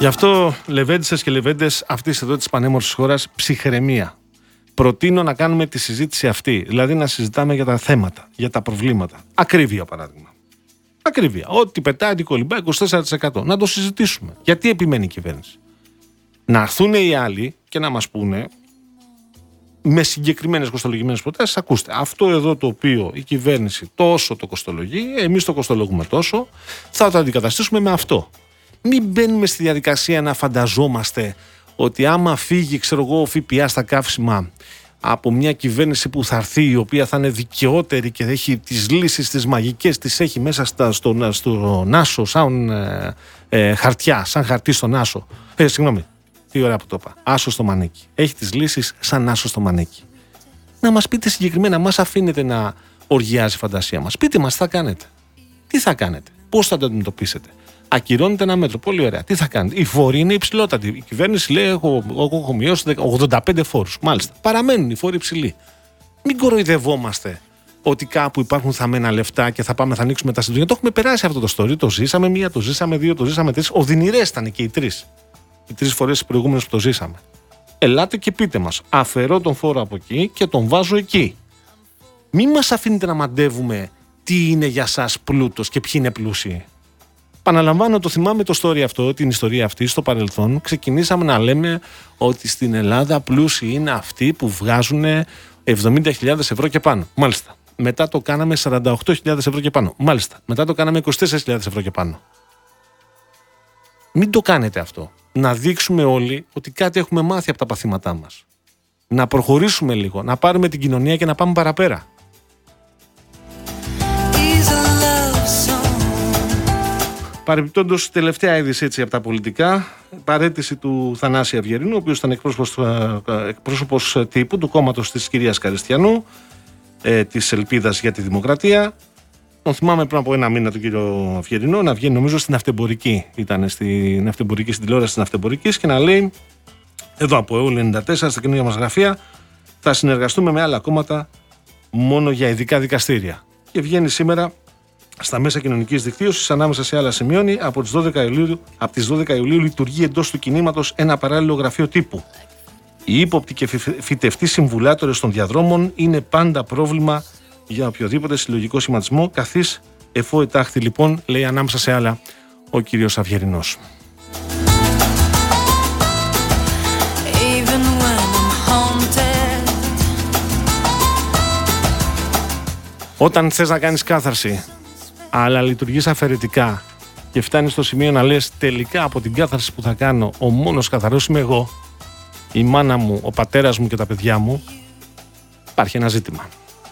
Γι' αυτό, λεβέντισες και λεβέντες αυτής εδώ της πανέμορφης χώρας, ψυχραιμία. Προτείνω να κάνουμε τη συζήτηση αυτή, δηλαδή να συζητάμε για τα θέματα, για τα προβλήματα. Ακρίβεια, παράδειγμα. Ακρίβεια. Ό,τι πετάει την κολυμπά 24%. Να το συζητήσουμε. Γιατί επιμένει η κυβέρνηση? Να έρθουν οι άλλοι και να μας πούνε με συγκεκριμένες κοστολογημένες προτάσεις. Ακούστε, αυτό εδώ το οποίο η κυβέρνηση τόσο το κοστολογεί, εμείς το κοστολογούμε τόσο, θα το αντικαταστήσουμε με αυτό. Μην μπαίνουμε στη διαδικασία να φανταζόμαστε ότι άμα φύγει, ξέρω εγώ, ο ΦΠΑ στα καύσιμα από μια κυβέρνηση που θα έρθει, η οποία θα είναι δικαιότερη και έχει τις λύσεις τις μαγικές, τις έχει μέσα στον άσο σαν χαρτιά, σαν χαρτί στον άσο. Συγγνώμη, τι ωραία που το είπα. Άσο στο μανίκι. Έχει τις λύσεις σαν άσο στο μανίκι. Να μας πείτε συγκεκριμένα, μας αφήνετε να οργιάζει η φαντασία μας. Πείτε μας τι θα κάνετε. Τι θα κάνετε, πώς θα το αντιμετωπίσετε. Ακυρώνεται ένα μέτρο. Πολύ ωραία. Τι θα κάνετε? Οι φόροι είναι υψηλότατοι. Η κυβέρνηση λέει: Εγώ έχω μειώσει 85 φόρους. Μάλιστα. Παραμένουν οι φόροι υψηλοί. Μην κοροϊδευόμαστε ότι κάπου υπάρχουν θαμμένα λεφτά και θα ανοίξουμε τα συντονία. Το έχουμε περάσει αυτό το story. Το ζήσαμε μία, το ζήσαμε δύο, το ζήσαμε τρεις. Οδυνηρές ήταν και οι τρεις. Οι τρεις φορές τις προηγούμενες που το ζήσαμε. Ελάτε και πείτε μας. Αφαιρώ τον φόρο από εκεί και τον βάζω εκεί. Μην μας αφήνετε να μαντεύουμε τι είναι για σας πλούτος και ποιοι είναι πλούσιοι. Παναλαμβάνω, το θυμάμαι το story αυτό, την ιστορία αυτή στο παρελθόν. Ξεκινήσαμε να λέμε ότι στην Ελλάδα πλούσιοι είναι αυτοί που βγάζουν 70.000 ευρώ και πάνω. Μάλιστα. Μετά το κάναμε 48.000 ευρώ και πάνω. Μάλιστα. Μετά το κάναμε 24.000 ευρώ και πάνω. Μην το κάνετε αυτό. Να δείξουμε όλοι ότι κάτι έχουμε μάθει από τα παθήματά μας. Να προχωρήσουμε λίγο, να πάρουμε την κοινωνία και να πάμε παραπέρα. Παρεμπιπτόντως, τελευταία είδηση έτσι από τα πολιτικά, παραίτηση του Θανάση Αυγερινού, ο οποίος ήταν εκπρόσωπος τύπου του κόμματος της κυρίας Καριστιανού, της Ελπίδας για τη Δημοκρατία. Τον θυμάμαι πριν από ένα μήνα τον κύριο Αυγερινό να βγαίνει, νομίζω, στην Ναυτεμπορική. Ήταν στην Ναυτεμπορική, στην τηλεόραση της Ναυτεμπορικής και να λέει, εδώ από ΕΟΛ 94, στα καινούργια μας γραφεία, θα συνεργαστούμε με άλλα κόμματα μόνο για ειδικά δικαστήρια. Και βγαίνει σήμερα στα μέσα κοινωνικής δικτύωσης, ανάμεσα σε άλλα σημειώνει, από τις 12 Ιουλίου λειτουργεί εντός του κινήματος ένα παράλληλο γραφείο τύπου. Οι ύποπτοι και φυτευτοί συμβουλάτορες των διαδρόμων είναι πάντα πρόβλημα για οποιοδήποτε συλλογικό σχηματισμό, καθής εφού ετάχθη, λοιπόν, λέει ανάμεσα σε άλλα ο κύριος Αυγερινός. Όταν θες να κάνεις κάθαρση, αλλά λειτουργείς αφαιρετικά και φτάνεις στο σημείο να λες τελικά από την κάθαρση που θα κάνω ο μόνος καθαρός είμαι εγώ, η μάνα μου, ο πατέρας μου και τα παιδιά μου, υπάρχει ένα ζήτημα.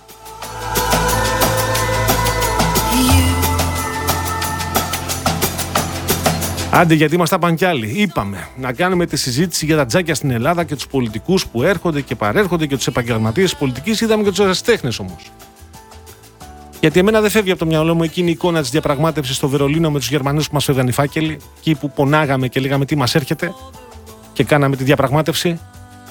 Άντε, γιατί μας τα πάνε κι άλλοι. Είπαμε να κάνουμε τη συζήτηση για τα τζάκια στην Ελλάδα και τους πολιτικούς που έρχονται και παρέρχονται και τους επαγγελματίες της πολιτικής. Είδαμε και τους ερασιτέχνες όμως. Γιατί εμένα δεν φεύγει από το μυαλό μου εκείνη η εικόνα της διαπραγμάτευσης στο Βερολίνο με τους Γερμανούς που μας φεύγαν οι φάκελοι, εκεί που πονάγαμε και λέγαμε τι μας έρχεται και κάναμε τη διαπραγμάτευση.